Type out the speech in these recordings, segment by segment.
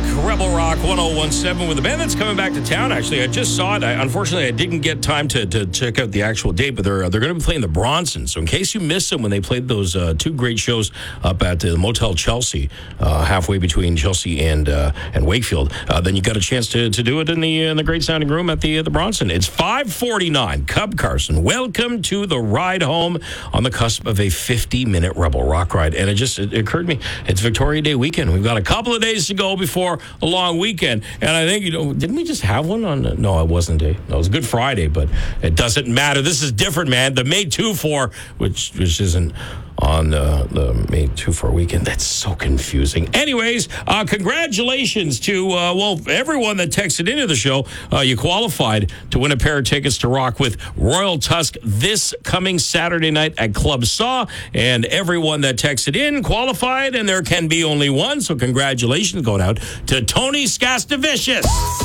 Rebel Rock 1017 with a band that's coming back to town. Actually, I just saw it. Unfortunately, I didn't get time to check out the actual date, but they're going to be playing the Bronson. So in case you missed them when they played those two great shows up at the Motel Chelsea, halfway between Chelsea and Wakefield, then you got a chance to do it in the great sounding room at the Bronson. It's 5:49. Cub Carson, welcome to the ride home on the cusp of a 50-minute Rebel Rock ride. And it occurred to me, it's Victoria Day weekend. We've got a couple of days to go before a long weekend. And I think, didn't we just have one on? No, it wasn't. No, it was Good Friday, but it doesn't matter. This is different, man. The May 2-4, which isn't on the May 2-4 weekend. That's so confusing. Anyways, congratulations to, everyone that texted into the show. You qualified to win a pair of tickets to rock with Royal Tusk this coming Saturday night at Club Saw. And everyone that texted in qualified, and there can be only one. So congratulations going out to Tony Skastavicius.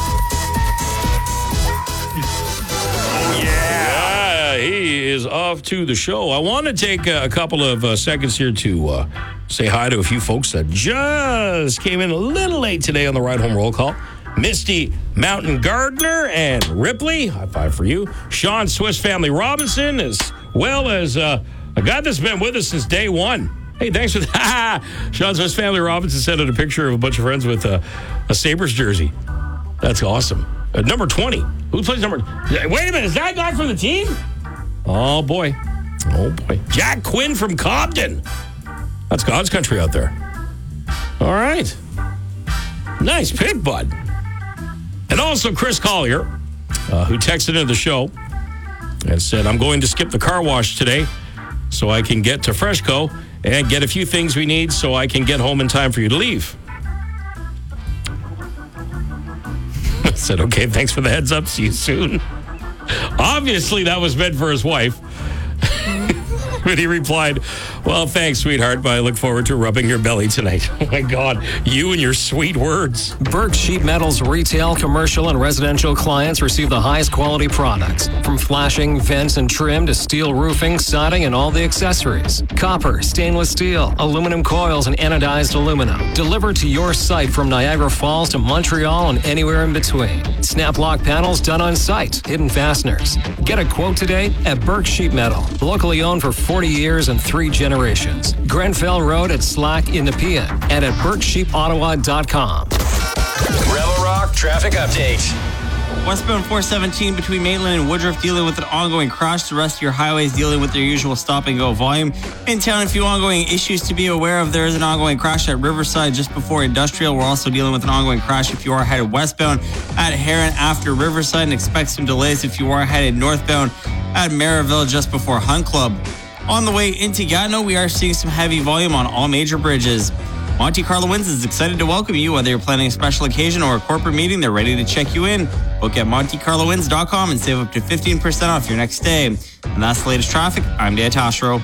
He is off to the show. I want to take a couple of seconds here to say hi to a few folks that just came in a little late today on the Ride Home Roll Call. Misty Mountain Gardner and Ripley, high five for you. Sean Swiss Family Robinson, as well as a guy that's been with us since day one. Hey, thanks for that. Sean Swiss Family Robinson sent out a picture of a bunch of friends with a Sabres jersey. That's awesome. Number 20. Who plays number... Wait a minute, is that a guy from the team? Oh, boy. Jack Quinn from Cobden. That's God's country out there. All right. Nice pick, bud. And also Chris Collier, who texted into the show and said, I'm going to skip the car wash today so I can get to Freshco and get a few things we need so I can get home in time for you to leave. I said, okay, thanks for the heads up. See you soon. Obviously, that was meant for his wife. But he replied, well, thanks, sweetheart, but I look forward to rubbing your belly tonight. Oh, my God. You and your sweet words. Burke Sheet Metal's retail, commercial, and residential clients receive the highest quality products. From flashing, vents, and trim to steel roofing, siding, and all the accessories. Copper, stainless steel, aluminum coils, and anodized aluminum. Delivered to your site from Niagara Falls to Montreal and anywhere in between. Snap lock panels done on site. Hidden fasteners. Get a quote today at Burke Sheet Metal. Locally owned for 40 years and 3 generations. Grenfell Road at Slack in Nepean and at BurkeSheepOttawa.com. Rebel Rock traffic update. Westbound 417 between Maitland and Woodruff dealing with an ongoing crash. The rest of your highways dealing with their usual stop and go volume. In town, a few ongoing issues to be aware of. There is an ongoing crash at Riverside just before Industrial. We're also dealing with an ongoing crash if you are headed westbound at Heron after Riverside, and expect some delays if you are headed northbound at Maryville just before Hunt Club. On the way into Gatineau, we are seeing some heavy volume on all major bridges. Monte Carlo Winds is excited to welcome you. Whether you're planning a special occasion or a corporate meeting, they're ready to check you in. Book at MonteCarloWinds.com and save up to 15% off your next stay. And that's the latest traffic. I'm Dan Tashro.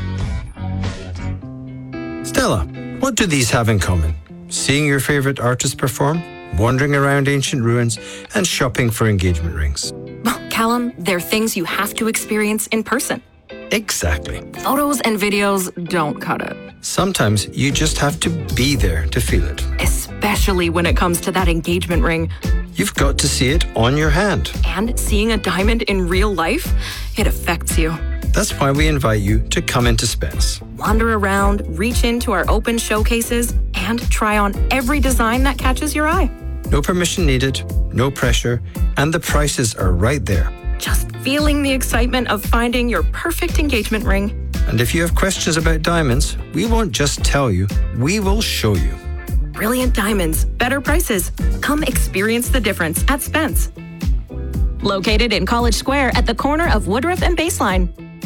Stella, what do these have in common? Seeing your favorite artist perform, wandering around ancient ruins, and shopping for engagement rings. Callum, they're things you have to experience in person. Exactly. Photos and videos don't cut it. Sometimes you just have to be there to feel it. Especially when it comes to that engagement ring. You've got to see it on your hand. And seeing a diamond in real life, it affects you. That's why we invite you to come into Spence. Wander around, reach into our open showcases, and try on every design that catches your eye. No permission needed, no pressure, and the prices are right there. Just feeling the excitement of finding your perfect engagement ring. And if you have questions about diamonds, we won't just tell you, we will show you. Brilliant diamonds, better prices. Come experience the difference at Spence. Located in College Square at the corner of Woodruff and Baseline.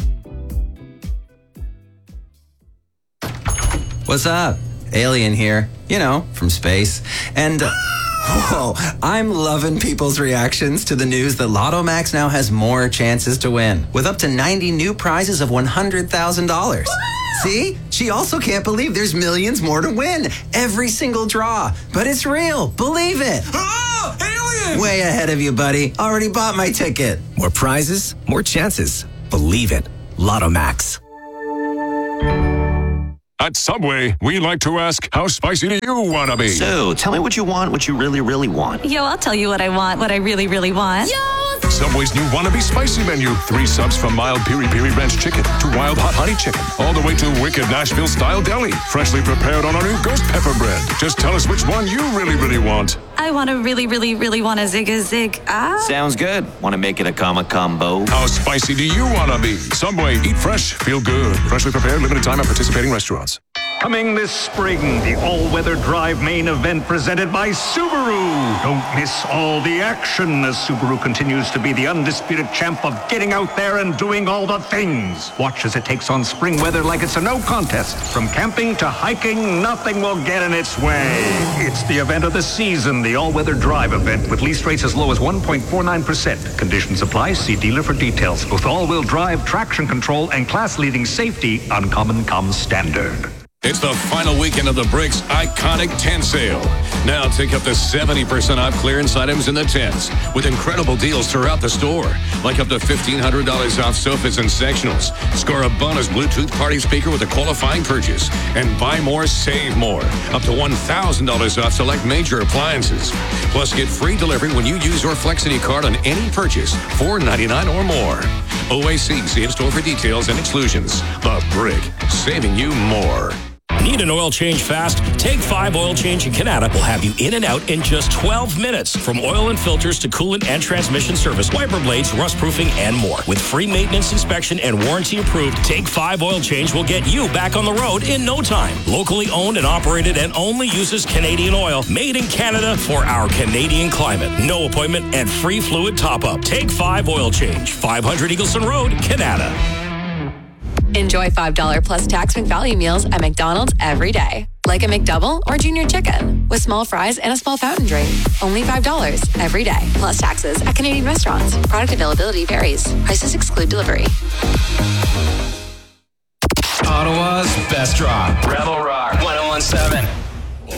What's up? Alien here, from space. And... Whoa, I'm loving people's reactions to the news that Lotto Max now has more chances to win, with up to 90 new prizes of $100,000. See? She also can't believe there's millions more to win. Every single draw. But it's real. Believe it. Oh, alien! Way ahead of you, buddy. Already bought my ticket. More prizes, more chances. Believe it. Lotto Max. At Subway, we like to ask, how spicy do you want to be? So, tell me what you want, what you really, really want. Yo, I'll tell you what I want, what I really, really want. Yo! Subway's new Wannabe Spicy menu. 3 subs from mild piri-piri ranch chicken to wild hot honey chicken, all the way to wicked Nashville-style deli, freshly prepared on our new ghost pepper bread. Just tell us which one you really, really want. I want to really, really, really want a zig. Sounds good. Want to make it a combo? How spicy do you want to be? Subway, eat fresh, feel good. Freshly prepared, limited time at participating restaurants. Coming this spring, the all-weather drive main event presented by Subaru. Don't miss all the action as Subaru continues to be the undisputed champ of getting out there and doing all the things. Watch as it takes on spring weather like it's a no contest. From camping to hiking, nothing will get in its way. It's the event of the season, the all-weather drive event with lease rates as low as 1.49%. Conditions apply. See dealer for details. With all-wheel drive, traction control, and class-leading safety, Uncommon comes standard. It's the final weekend of the Bricks Iconic Tent Sale. Now take up to 70% off clearance items in the tents with incredible deals throughout the store, like up to $1,500 off sofas and sectionals. Score a bonus Bluetooth party speaker with a qualifying purchase. And buy more, save more. Up to $1,000 off select major appliances. Plus, get free delivery when you use your Flexity card on any purchase, $4.99 or more. OAC, see in-store for details and exclusions. The Brick, saving you more. Need an oil change fast? Take 5 Oil Change in Canada will have you in and out in just 12 minutes. From oil and filters to coolant and transmission service, wiper blades, rust proofing, and more. With free maintenance inspection and warranty approved, Take 5 Oil Change will get you back on the road in no time. Locally owned and operated and only uses Canadian oil. Made in Canada for our Canadian climate. No appointment and free fluid top-up. Take 5 Oil Change. 500 Eagleson Road, Canada. Enjoy $5 plus tax McValue meals at McDonald's every day. Like a McDouble or Junior Chicken with small fries and a small fountain drink. Only $5 every day, plus taxes at Canadian restaurants. Product availability varies. Prices exclude delivery. Ottawa's best rock. Rebel Rock 101.7.